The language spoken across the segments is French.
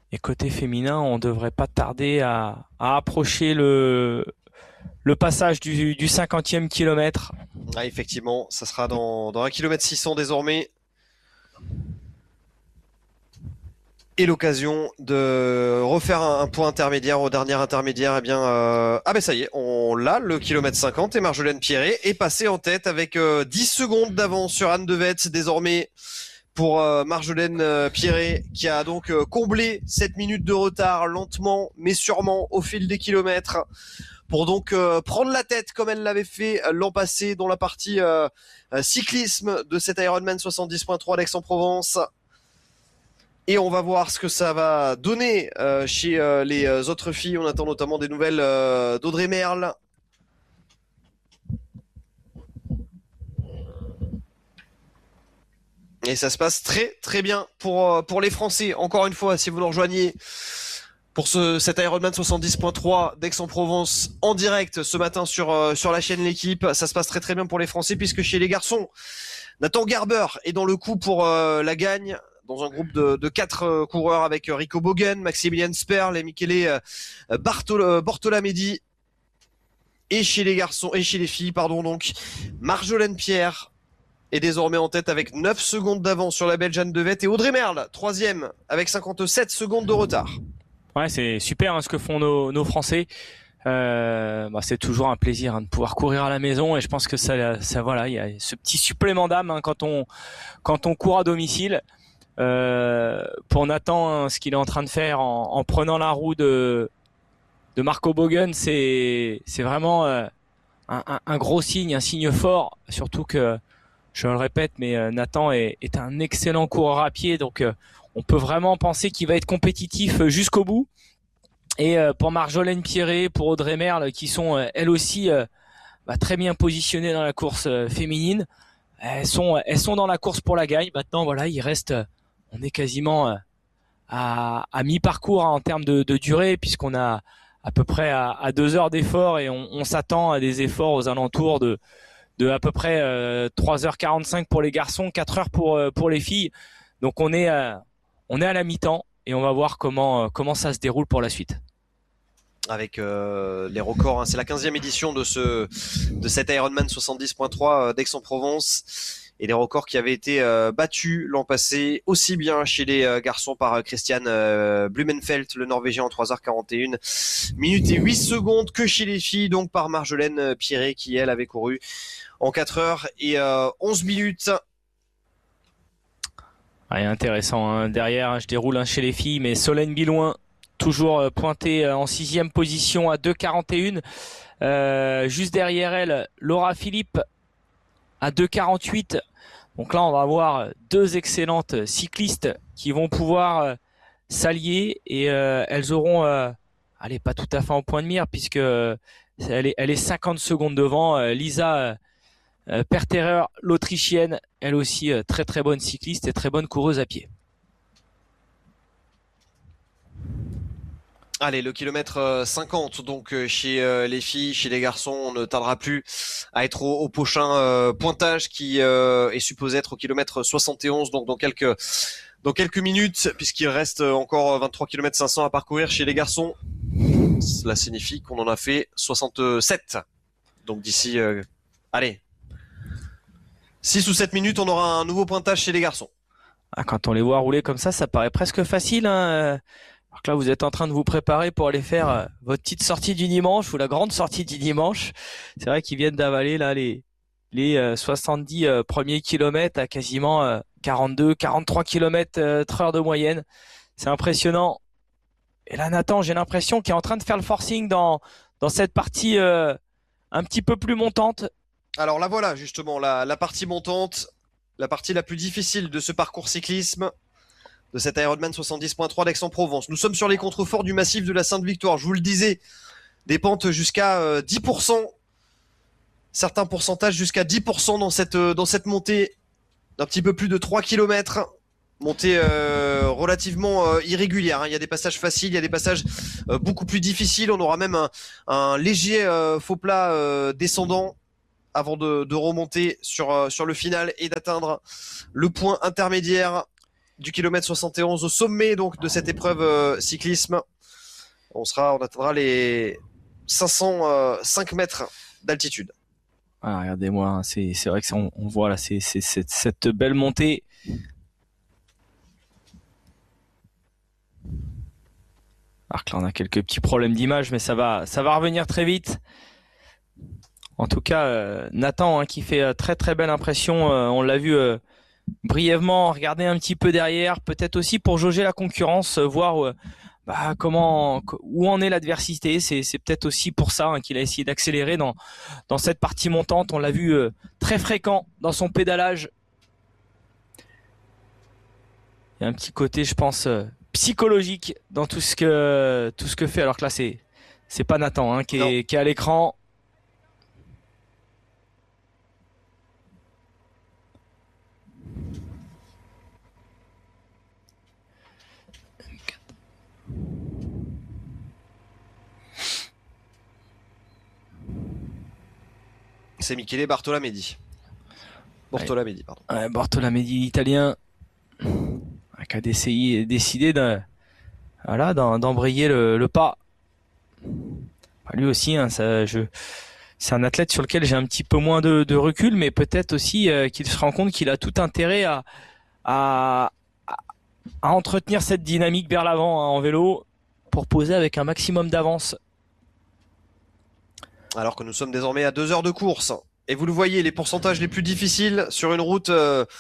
Et côté féminin, on devrait pas tarder à approcher le passage du 50e kilomètre. Ah, effectivement, ça sera dans 1 km 600 désormais. Et l'occasion de refaire un point intermédiaire au dernier intermédiaire. Eh bien, ah ben ça y est, on l'a, le kilomètre 50 et Marjolaine Pierret est passée en tête avec 10 secondes d'avance sur Anne Devet désormais pour Marjolaine Pierret qui a donc comblé cette minute de retard lentement mais sûrement au fil des kilomètres pour donc prendre la tête comme elle l'avait fait l'an passé dans la partie cyclisme de cet Ironman 70.3 d'Aix-en-Provence. Et on va voir ce que ça va donner chez les autres filles. On attend notamment des nouvelles d'Audrey Merle. Et ça se passe très très bien pour les Français. Encore une fois, si vous nous rejoignez pour cet Ironman 70.3 d'Aix-en-Provence en direct ce matin sur la chaîne L'équipe, ça se passe très très bien pour les Français puisque chez les garçons, Nathan Gerber est dans le coup pour la gagne dans un groupe de 4 coureurs avec Rico Bogen, Maximilian Sperl et Michele Bortolamedi. Et chez les garçons et chez les filles, pardon, donc Marjolaine Pierre est désormais en tête avec 9 secondes d'avance sur la Belge Anne Devet et Audrey Merle, troisième avec 57 secondes de retard. Ouais, c'est super hein, ce que font nos Français. C'est toujours un plaisir hein, de pouvoir courir à la maison et je pense que ça voilà, il y a ce petit supplément d'âme hein, quand on court à domicile. Pour Nathan, hein, ce qu'il est en train de faire en prenant la roue de Marco Bogen, c'est vraiment un gros signe, un signe fort. Surtout que, je le répète, mais Nathan est un excellent coureur à pied, donc on peut vraiment penser qu'il va être compétitif jusqu'au bout. Et pour Marjolaine Pierret, pour Audrey Merle, qui sont elles aussi très bien positionnées dans la course féminine, elles sont dans la course pour la gagne. Maintenant, voilà, il reste, on est quasiment à mi-parcours hein, en termes de durée, puisqu'on a à peu près à 2 heures d'effort et on s'attend à des efforts aux alentours de à peu près 3h45 pour les garçons, 4 heures pour les filles. Donc on est à la mi-temps et on va voir comment ça se déroule pour la suite. Avec les records, hein. C'est la 15e édition de cet Ironman 70.3 d'Aix-en-Provence. Et les records qui avaient été battus l'an passé, aussi bien chez les garçons par Christian Blumenfeld, le Norvégien en 3h41 minutes et 8 secondes, que chez les filles, donc par Marjolaine Pierret, qui elle avait couru en 4 heures et 11 minutes. Ouais, intéressant. Hein. Derrière, hein, je déroule hein, chez les filles, mais Solène Bilouin, toujours pointée en 6e position à 2,41. Juste derrière elle, Laura Philippe à 2,48. Donc là, on va avoir 2 excellentes cyclistes qui vont pouvoir s'allier et elles auront, allez, pas tout à fait en point de mire puisque elle est 50 secondes devant. Lisa Perterer, l'Autrichienne, elle aussi très très bonne cycliste et très bonne coureuse à pied. Allez, le kilomètre 50, donc chez les filles, chez les garçons, on ne tardera plus à être au prochain pointage qui est supposé être au kilomètre 71, donc dans quelques minutes, puisqu'il reste encore 23 km 500 à parcourir chez les garçons. Cela signifie qu'on en a fait 67. Donc d'ici, allez, 6 ou 7 minutes, on aura un nouveau pointage chez les garçons. Ah, quand on les voit rouler comme ça paraît presque facile. Hein. Alors que là, vous êtes en train de vous préparer pour aller faire votre petite sortie du dimanche ou la grande sortie du dimanche. C'est vrai qu'ils viennent d'avaler là les 70 premiers kilomètres à quasiment 42, 43 kilomètres heure de moyenne. C'est impressionnant. Et là, Nathan, j'ai l'impression qu'il est en train de faire le forcing dans cette partie un petit peu plus montante. Alors là voilà, justement, la partie montante, la partie la plus difficile de ce parcours cyclisme, de cet Ironman 70.3 d'Aix-en-Provence. Nous sommes sur les contreforts du massif de la Sainte-Victoire. Je vous le disais, des pentes jusqu'à 10%, certains pourcentages jusqu'à 10% dans cette montée d'un petit peu plus de 3 km. Montée relativement irrégulière. Hein. Il y a des passages faciles, il y a des passages beaucoup plus difficiles. On aura même un léger faux plat descendant avant de remonter sur le final et d'atteindre le point intermédiaire. du kilomètre 71 au sommet donc de cette épreuve cyclisme. On atteindra les 505 mètres d'altitude. Ah, regardez-moi, hein, c'est vrai que on voit là, c'est cette belle montée. Alors que là, on a quelques petits problèmes d'image, mais ça va revenir très vite. En tout cas, Nathan, hein, qui fait très très belle impression. On l'a vu brièvement, regarder un petit peu derrière, peut-être aussi pour jauger la concurrence, voir où en est l'adversité. C'est peut-être aussi pour ça, hein, qu'il a essayé d'accélérer dans cette partie montante. On l'a vu très fréquent dans son pédalage. Il y a un petit côté, je pense, psychologique dans tout ce que fait. Alors que là, c'est pas Nathan, hein, qui est à l'écran. C'est Michele Bortolamedi. Bortolamedi, pardon. Ouais, Bortolamedi, l'italien, qui a décidé d'embrayer le pas. Lui aussi, hein, c'est un athlète sur lequel j'ai un petit peu moins de recul, mais peut-être aussi qu'il se rend compte qu'il a tout intérêt à entretenir cette dynamique vers l'avant, hein, en vélo, pour poser avec un maximum d'avance. Alors que nous sommes désormais à 2 heures de course. Et vous le voyez, les pourcentages les plus difficiles sur une route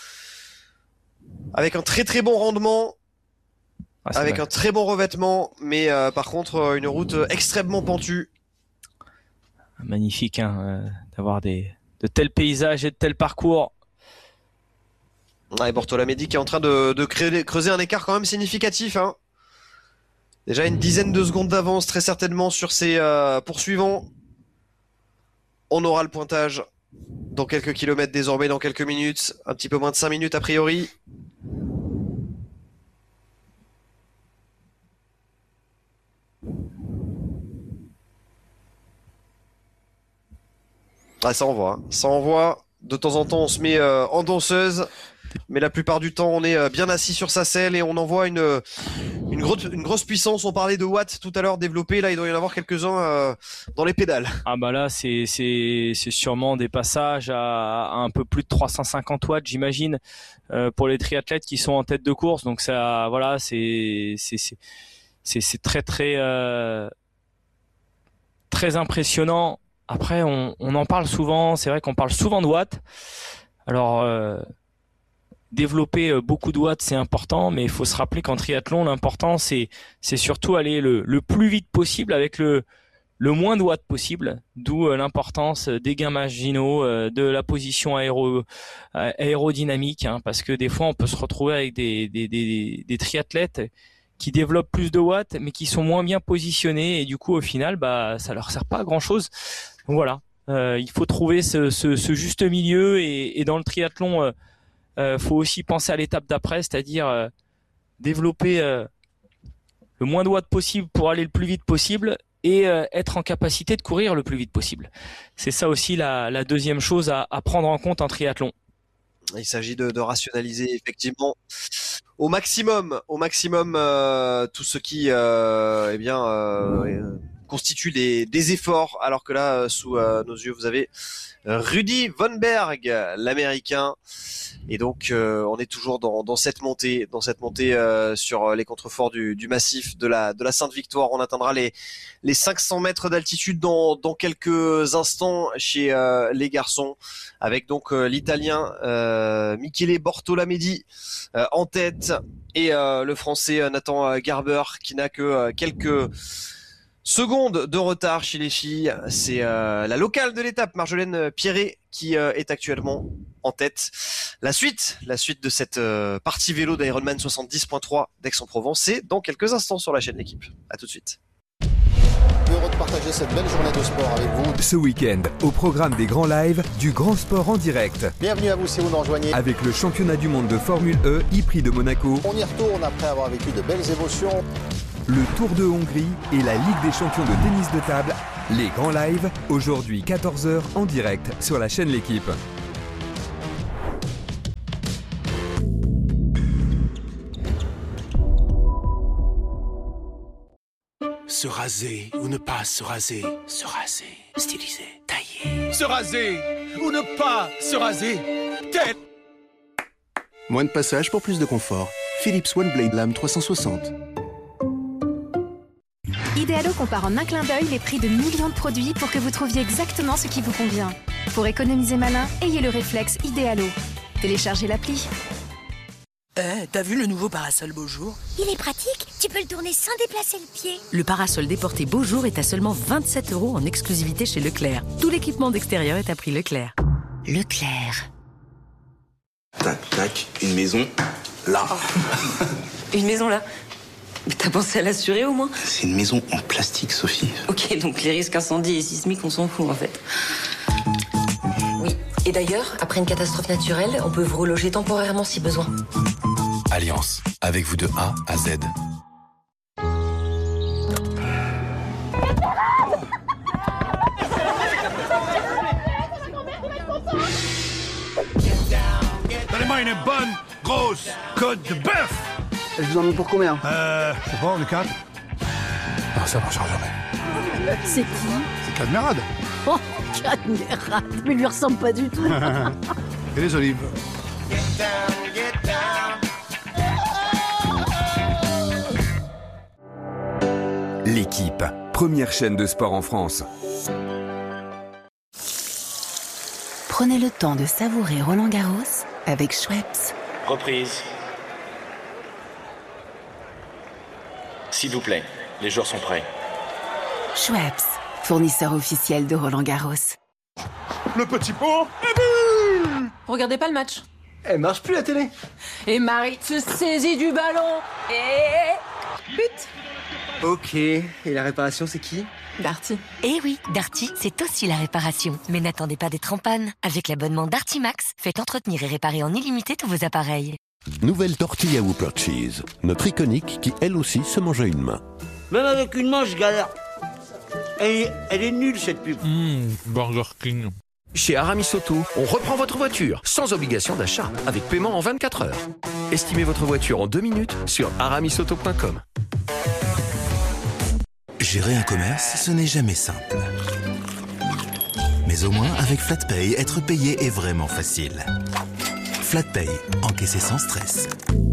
avec un très très bon rendement, avec un très bon revêtement, mais par contre une route extrêmement pentue. Magnifique, hein, d'avoir de tels paysages et de tels parcours. Et Bortolamedi qui est en train de creuser un écart quand même significatif, hein. Déjà une dizaine de secondes d'avance très certainement sur ses poursuivants. On aura le pointage dans quelques kilomètres désormais, dans quelques minutes, un petit peu moins de 5 minutes a priori. Ah, ça envoie, hein. Ça envoie. De temps en temps, on se met en danseuse, mais la plupart du temps, on est bien assis sur sa selle et on envoie une grosse puissance. On parlait de watts tout à l'heure développés. Là, il doit y en avoir quelques-uns dans les pédales. Ah bah là, c'est sûrement des passages à un peu plus de 350 watts, j'imagine, pour les triathlètes qui sont en tête de course. Donc ça, voilà, c'est très très très impressionnant. Après, on en parle souvent. C'est vrai qu'on parle souvent de watts. Alors développer beaucoup de watts, c'est important, mais il faut se rappeler qu'en triathlon, l'important c'est surtout aller le plus vite possible avec le moins de watts possible, d'où l'importance des gains marginaux, de la position aérodynamique, hein, parce que des fois on peut se retrouver avec des triathlètes qui développent plus de watts mais qui sont moins bien positionnés et du coup au final ça leur sert pas à grand chose. Donc voilà, il faut trouver ce juste milieu et dans le triathlon faut aussi penser à l'étape d'après, c'est-à-dire développer le moins de watts possible pour aller le plus vite possible et être en capacité de courir le plus vite possible. C'est ça aussi la deuxième chose à prendre en compte en triathlon. Il s'agit de rationaliser effectivement au maximum tout ce qui constitue des efforts, alors que là sous nos yeux vous avez Rudy Von Berg, l'américain, et donc on est toujours dans cette montée sur les contreforts du massif de la Sainte-Victoire. On atteindra les 500 mètres d'altitude dans quelques instants chez les garçons, avec donc l'italien Michele Bortolamedi en tête et le français Nathan Garber qui n'a que quelques secondes de retard chez les filles. C'est la locale de l'étape, Marjolaine Pierret, qui est actuellement en tête. La suite de cette partie vélo d'Ironman 70.3 d'Aix-en-Provence, c'est dans quelques instants sur la chaîne L'Équipe. À tout de suite. Heureux de partager cette belle journée de sport avec vous. Ce week-end, au programme des grands lives, du grand sport en direct. Bienvenue à vous si vous nous rejoignez. Avec le championnat du monde de Formule E, e-Prix de Monaco. On y retourne après avoir vécu de belles émotions. Le Tour de Hongrie et la Ligue des champions de tennis de table. Les grands lives, aujourd'hui 14h en direct sur la chaîne L'Équipe. Se raser ou ne pas se raser. Se raser. Styliser. Tailler. Se raser ou ne pas se raser. Tête. Moins de passage pour plus de confort. Philips One Blade Lame 360. Idealo compare en un clin d'œil les prix de millions de produits pour que vous trouviez exactement ce qui vous convient. Pour économiser malin, ayez le réflexe Idealo. Téléchargez l'appli. T'as vu le nouveau parasol Beaujour? Il est pratique, tu peux le tourner sans déplacer le pied. Le parasol déporté Beaujour est à seulement 27 € en exclusivité chez Leclerc. Tout l'équipement d'extérieur est à prix Leclerc. Leclerc. Tac, tac, une maison, là. Une maison là? Mais t'as pensé à l'assurer au moins? C'est une maison en plastique, Sophie. Ok, donc les risques incendie et sismiques, on s'en fout en fait. Oui, et d'ailleurs, après une catastrophe naturelle, on peut vous reloger temporairement si besoin. Alliance, avec vous de A à Z. Donnez-moi une bonne, grosse côte de bœuf. Je vous en mets pour combien? Je sais pas, on est 4. Non, ça marchera jamais. C'est qui? C'est Cadmerade. Oh, Cadmerade. Mais il lui ressemble pas du tout. Et les olives. L'équipe, première chaîne de sport en France. Prenez le temps de savourer Roland-Garros avec Schweppes. Reprise. S'il vous plaît, les joueurs sont prêts. Schweppes, fournisseur officiel de Roland-Garros. Le petit pot. Regardez pas le match. Elle marche plus la télé. Et Marie se saisit du ballon. Et... but. Ok, et la réparation c'est qui? Darty. Eh oui, Darty, c'est aussi la réparation. Mais n'attendez pas d'être en panne. Avec l'abonnement Darty Max, faites entretenir et réparer en illimité tous vos appareils. Nouvelle tortilla Whopper Cheese, notre iconique qui elle aussi se mange à une main. Même avec une main, je galère. Elle est nulle cette pub. Burger King. Chez Aramis Auto, on reprend votre voiture sans obligation d'achat, avec paiement en 24 heures. Estimez votre voiture en 2 minutes sur aramisauto.com. Gérer un commerce, ce n'est jamais simple. Mais au moins, avec FlatPay, être payé est vraiment facile. FlatPay, encaisser sans stress.